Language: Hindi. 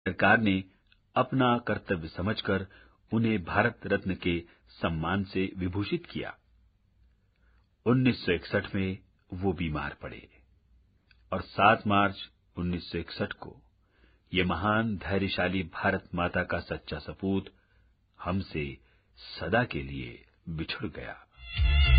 सरकार ने अपना कर्तव्य समझकर उन्हें भारत रत्न के सम्मान से विभूषित किया। 1961 में वो बीमार पड़े और 7 मार्च 1961 को ये महान धैर्यशाली भारत माता का सच्चा सपूत हमसे सदा के लिए बिछुड़ गया।